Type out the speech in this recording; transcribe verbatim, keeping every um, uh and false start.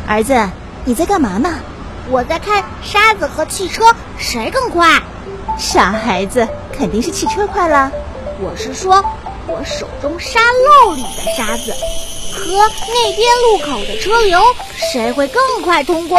儿子，你在干嘛呢？ 我在看沙子和汽车谁更快。 傻孩子，肯定是汽车快了。 我是说我手中沙漏里的沙子和那边路口的车流谁会更快通过。